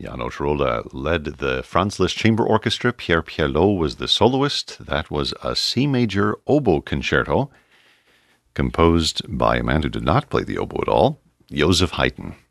Janos Rolla led the Franz Liszt Chamber Orchestra. Pierre Pierlot was the soloist. That was a C major oboe concerto composed by a man who did not play the oboe at all, Joseph Haydn.